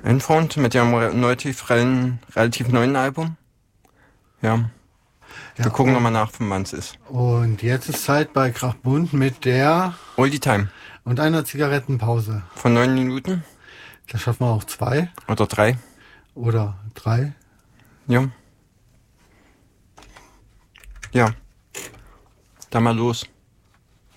Infront mit ihrem relativ neuen Album. Ja. Wir gucken nochmal nach, von wann es ist. Und jetzt ist Zeit bei Krachbund mit der Oldie Time. und einer Zigarettenpause. Von 9 Minuten. Da schaffen wir auch 2. Oder 3. Oder 3. Ja. Ja. Dann mal los.